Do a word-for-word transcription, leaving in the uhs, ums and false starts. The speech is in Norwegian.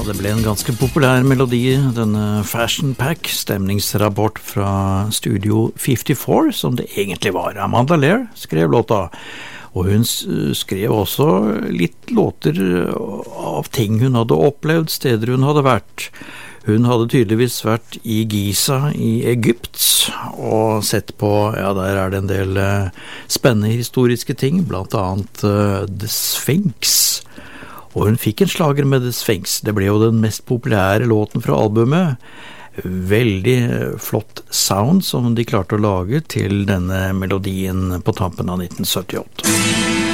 det ble en ganske populær melodi, denne Fashion Pack, stemningsrapport fra Studio femtifire, som det egentlig var. Amanda Lear skrev låta, og hun skrev også litt låter av ting hun hadde opplevd, steder hun hadde vært. Hun hadde tydeligvis vært i Giza i Egypt, og sett på, ja, der er det en del spennende historiske ting, blant annet uh, The Sphinx. Og hun fikk en slager med The Sphinx. Det ble jo den mest populære låten fra albumet. Veldig flott sound som de klarte å lage til denne melodien på tampen av nitten syttiåtte.